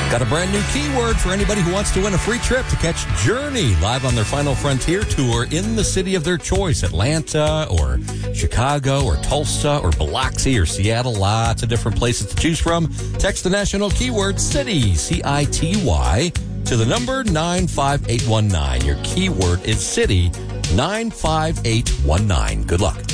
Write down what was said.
Got a brand new keyword for anybody who wants to win a free trip to catch Journey live on their Final Frontier tour in the city of their choice, Atlanta or Chicago or Tulsa or Biloxi or Seattle. Lots of different places to choose from. Text the national keyword CITY, C-I-T-Y, to the number 95819. Your keyword is CITY, 95819. Good luck.